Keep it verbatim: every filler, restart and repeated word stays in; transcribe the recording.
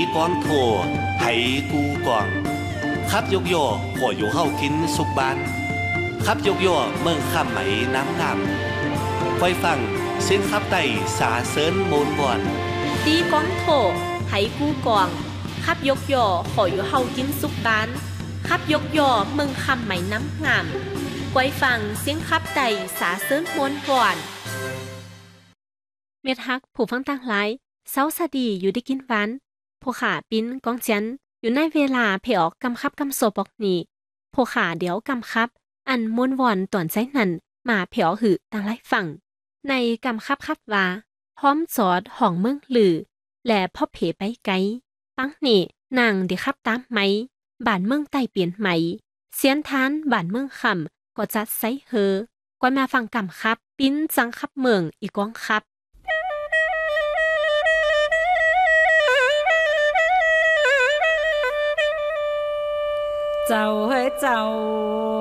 ก้อนโถไหกูกองครับยกย่อขออยู่เฮากินสุกบานครับยกย่อเมืองข้ามไหมน้ำงามไว้ฟังเส้นครับไต่สาเสริญโมนบ่อนตีก้องโถไหกูกองครับยกย่อขออยู่เฮากินสุกบานครับยกย่อเมืองข้ามไหมน้ำงามไว้ฟังเสียงครับไต่สาเสริญโมนบ่อนเม็ดฮักผู้ฟังต่างหลายเซาสดีอยู่ได้กินหวานผู้ขาปิ้นกองเจียนอยู่ในเวลาเพออกกำคับกำโซบอกนี้ผู้ขาเดี๋ยวกำคับอันมวนวอนตอนใจนั้นมาเพอหือต่างหลายฝั่งในกำคับคับว่าพร้อมจอดห้องเมืองหรือและพ่อเพไปไกลปังนี่นางเดี๋ยวคับตามไหมบ้านเมืองใต้เปลี่ยนไหมเสียนทานบ้านเมืองคำก็จัดไซเฮอก้อยมาฟังกำคับปิ้นจังคับเมืองอีกกองคับเจ้าเฮ้ยเจ้า